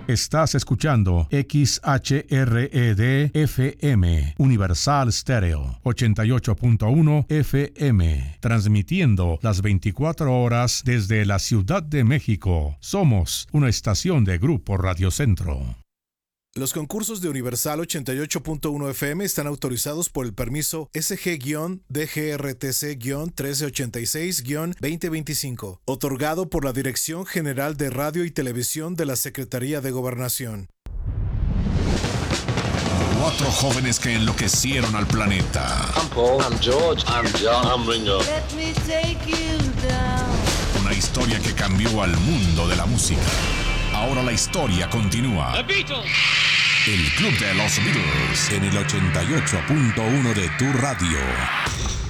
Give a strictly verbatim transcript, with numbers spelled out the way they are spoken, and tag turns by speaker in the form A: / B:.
A: Estás escuchando X H R E D F M, Universal Stereo, ochenta y ocho punto uno F M, transmitiendo las veinticuatro horas desde la Ciudad de México. Somos una estación de Grupo Radio Centro.
B: Los concursos de Universal ochenta y ocho punto uno F M están autorizados por el permiso S G D G R T C trece ochenta y seis veinte veinticinco, otorgado por la Dirección General de Radio y Televisión de la Secretaría de Gobernación.
C: Cuatro jóvenes que enloquecieron al planeta.
D: I'm Paul. I'm George. I'm John. I'm Ringo.
E: Let me take you down.
C: Una historia que cambió al mundo de la música. Ahora la historia continúa.
F: The Beatles.
C: El Club de los Beatles en el ochenta y ocho punto uno de tu radio.